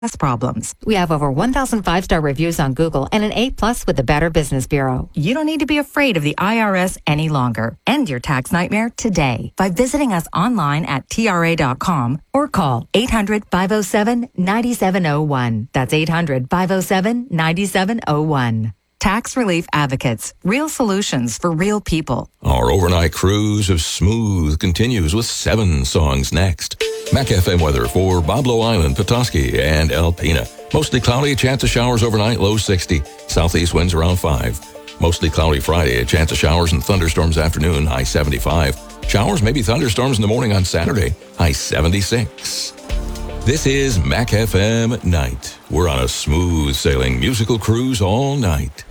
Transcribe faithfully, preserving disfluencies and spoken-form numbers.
problems. We have over one thousand five-star reviews on Google and an A plus with the Better Business Bureau. You don't need to be afraid of the I R S any longer. End your tax nightmare today by visiting us online at T R A dot com or call eight hundred, five oh seven, nine seven oh one. That's eight hundred, five oh seven, nine seven oh one. Tax Relief Advocates. Real solutions for real people. Our overnight cruise of smooth continues with seven songs next. Mac F M weather for Boblo Island, Petoskey, and Alpena. Mostly cloudy, a chance of showers overnight, low sixty. Southeast winds around five. Mostly cloudy Friday, a chance of showers and thunderstorms afternoon, high seventy-five. Showers, maybe thunderstorms in the morning on Saturday, high seventy-six. This is Mac F M Night. We're on a smooth sailing musical cruise all night.